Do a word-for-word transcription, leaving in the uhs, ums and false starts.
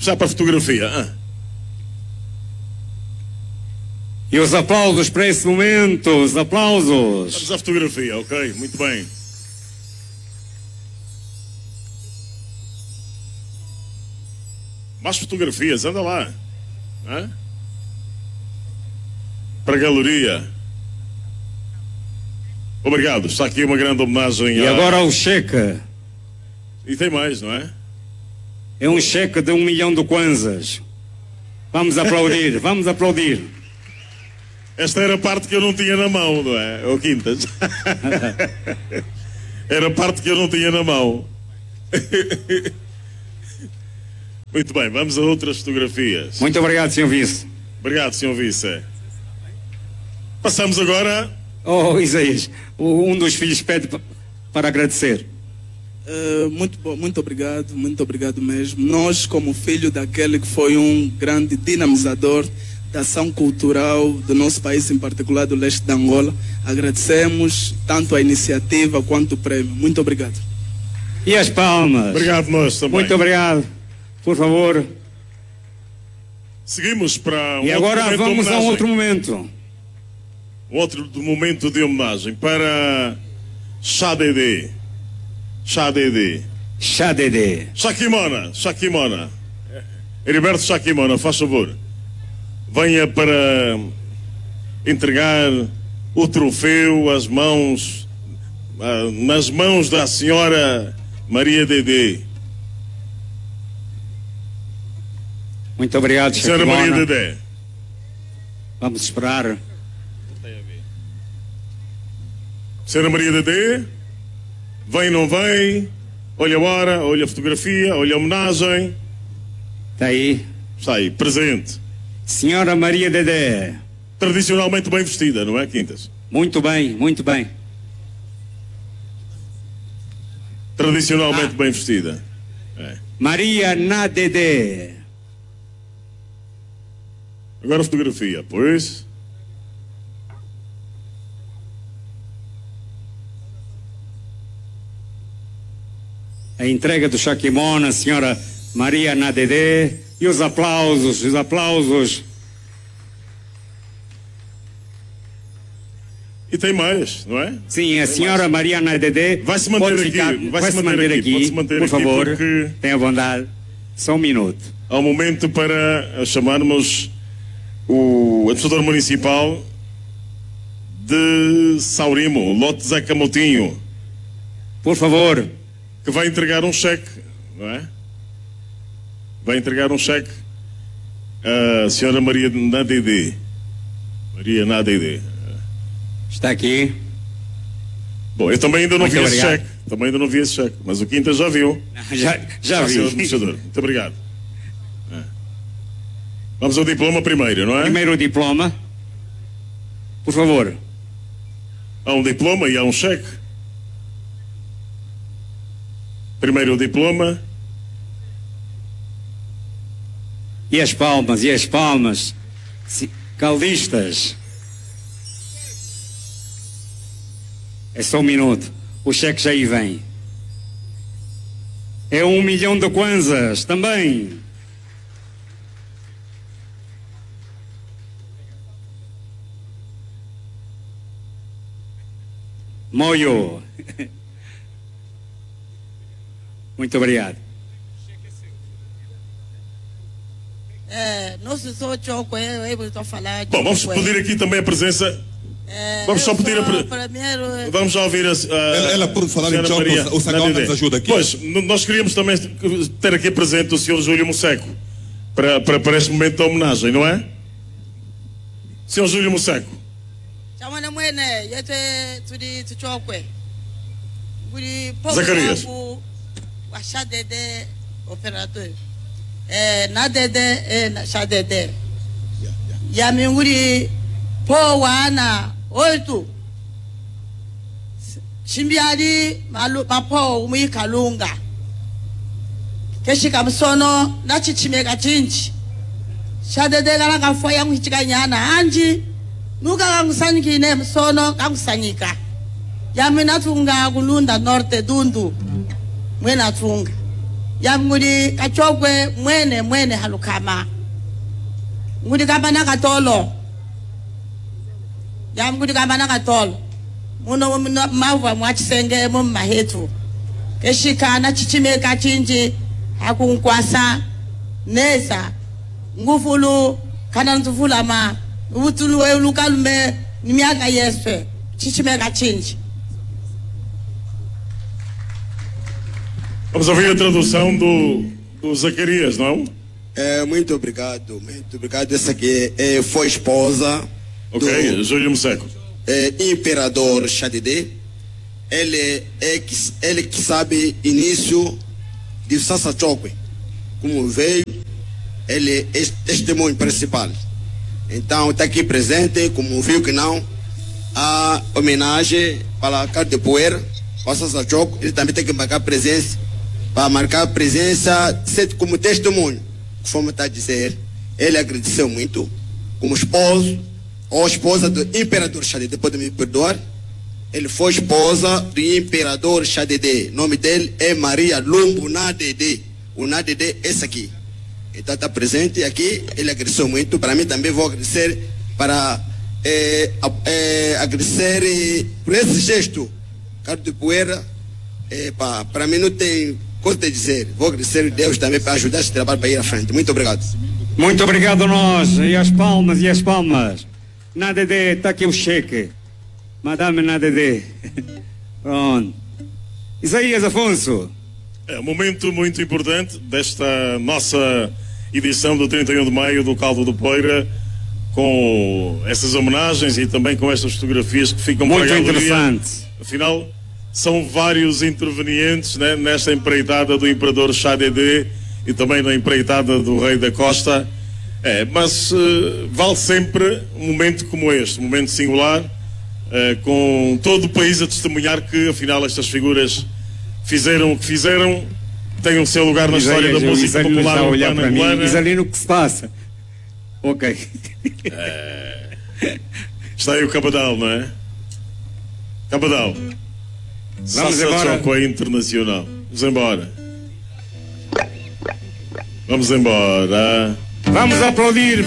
Já para a fotografia. Ah. E os aplausos para esse momento, os aplausos. Vamos à fotografia, ok? Muito bem. Mais fotografias, anda lá. Hã? Para a galeria. Obrigado, está aqui uma grande homenagem. E a... agora o cheque. E tem mais, não é? É um cheque de um milhão de kwanzas. Vamos aplaudir, vamos aplaudir. Esta era a parte que eu não tinha na mão, não é? Ô Quintas. Era a parte que eu não tinha na mão. Muito bem, vamos a outras fotografias. Muito obrigado, senhor Vice. Obrigado, senhor Vice. Passamos agora... Oh, Isaías, um dos filhos pede para agradecer. Uh, muito, muito obrigado, muito obrigado mesmo. Nós, como filho daquele que foi um grande dinamizador da ação cultural do nosso país, em particular do leste de Angola, agradecemos tanto a iniciativa quanto o prêmio. Muito obrigado. E as palmas? Obrigado nós também. Muito obrigado. Por favor. Seguimos para um E outro agora vamos a um outro momento. Um outro momento de homenagem para Chá Dedê. Chá Dedê. Chá Dedê. Shakimona, Shakimona. Heriberto Shakimona, faz favor. Venha para entregar o troféu às mãos, nas mãos da senhora Maria Dedê. Muito obrigado, senhora Maria Dedê. Vamos esperar. Senhora Maria Dedê, vem, não vem? Olha a hora, olha a fotografia, olha a homenagem. Está aí. Está aí, presente. Senhora Maria Dedé. Tradicionalmente bem vestida, não é, Quintas? Muito bem, muito bem. Tradicionalmente ah. bem vestida. É. Maria na Dedé. Agora a fotografia, pois. A entrega do Shakimona, a senhora Maria na Dedé. E os aplausos, os aplausos. E tem mais, não é? Sim, a tem senhora mais. Maria na Dedé. Vai se manter aqui, ficar, vai, vai se se manter, manter aqui, aqui, pode se manter por aqui favor. porque... Tenha bondade. Só um minuto. Há um momento para chamarmos o administrador municipal de Saurimo, Lote Zé Camotinho. Por favor. Que vai entregar um cheque, não é? Vai entregar um cheque à senhora Maria Nadede. Maria Nadede. Está aqui. Bom, eu também ainda não Muito vi obrigado. esse cheque. Também ainda não vi esse cheque. Mas o Quinta já viu. Já, já vi. Senhor administrador. Muito obrigado. É. Vamos ao diploma primeiro, não é? Primeiro o diploma. Por favor. Há um diploma e há um cheque. Primeiro o diploma. E as palmas, e as palmas. Caldistas. É só um minuto. O cheque já aí vem. É um milhão de kwanzas também. Moio. Muito obrigado. É, não se só choco, eu estou falando. Bom, vamos pedir aqui também a presença. É, vamos só pedir a pre... primeiro... Vamos já ouvir a, a ela, ela por falar em choco, o Sacão nos ajuda aqui. Pois, nós queríamos também ter aqui presente o senhor Júlio Musseco para, para, para este momento da homenagem, não é? senhor Júlio Musseco. Chamana mwene, yete tudi tuchokwe. Guri Zacarias. Washa dede operator. Eh, na dede, eh, na sha dede. Ya minguri po wana oito. Shimbiari malu mapo umi kalunga. Keshika msono na chichimeka chinchi. Sha dede gara kafoya mwichika nyana anji. Nuka kangusanyikine msono kangusanyika. Ya mina tunga kulunda norte dundu. Mwena tunga. Yamgudi kachogwe mwene mwene halukama. Ngudi kabana katolo. Yamgudi kabana katolo. Muno mawa mwachisenge mu mahetu. Keshikana chichime kachinji hakunkwasa nesa ngufulu kana ntufula ma ubutulu we lukalume nimiaka yeswe chichime kachinji. Vamos ouvir a tradução do, do Zacarias, não? É, muito obrigado, muito obrigado. Essa aqui é, foi esposa okay, do Júlio Moseco. É, imperador Xadidê. Ele é que, ele que sabe início de Sassachokwe. Como veio, ele é testemunho principal. Então está aqui presente, como viu que não, a homenagem para a Carta de Poeira, para Sassachokwe. Ele também tem que marcar presença, para marcar presença como testemunho. Como está a dizer, ele agradeceu muito, como esposo, ou esposa do imperador Xadidê, pode me perdoar. Ele foi esposa do imperador Xadidê. O nome dele é Maria Lumbu Nadede. O Nadede é esse aqui. Então está presente aqui. Ele agradeceu muito. Para mim também vou agradecer para é, é, agradecer é, por esse gesto. Carta de Poeira. É, para mim não tem coisa a dizer. Vou agradecer a Deus também para ajudar esse trabalho para ir à frente. Muito obrigado. Muito obrigado nós. E as palmas e as palmas. Nadede, está aqui o cheque. Madame Nadede. Pronto. Isaías Afonso. É um momento muito importante desta nossa edição do trinta e um de maio do Caldo do Poeira, com essas homenagens e também com estas fotografias que ficam muito para a galeria. interessante. Afinal, são vários intervenientes, né, nesta empreitada do Imperador Xadidê e também na empreitada do Rei da Costa. É, mas uh, vale sempre um momento como este, um momento singular, uh, com todo o país a testemunhar que afinal estas figuras fizeram o que fizeram, têm o seu lugar na história da música popular urbana. Isalino, o que se passa? Ok. É, está aí o Cabadal, não é? Cabadal. Vamos embora. Choco é internacional. Vamos embora. Vamos embora. Vamos aplaudir.